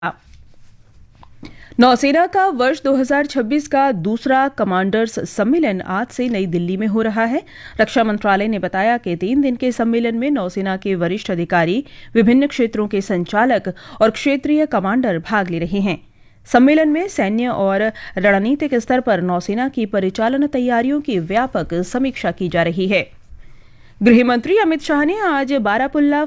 नौसेना का वर्ष 2026 का दूसरा कमांडर्स सम्मेलन आज से नई दिल्ली में हो रहा है। रक्षा मंत्रालय ने बताया कि 3 दिन के सम्मेलन में नौसेना के वरिष्ठ अधिकारी, विभिन्न क्षेत्रों के संचालक और क्षेत्रीय कमांडर भाग ले रहे हैं। सम्मेलन में सैन्य और रणनीतिक स्तर पर नौसेना की परिचालन तैयारियों की व्यापक समीक्षा की जा रही है। गृह मंत्री अमित शाह ने आज बारामुल्ला